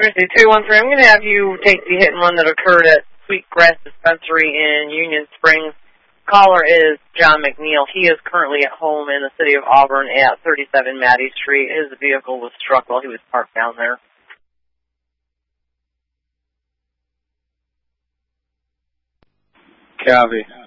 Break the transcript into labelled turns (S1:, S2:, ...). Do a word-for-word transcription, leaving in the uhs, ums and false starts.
S1: Christy, two one three, I'm going to have you take the hit and run that occurred at Sweetgrass Dispensary in Union Springs. Caller is John McNeil. He is currently at home in the city of Auburn at thirty-seven Maddie Street. His vehicle was struck while he was parked down there.
S2: Copy.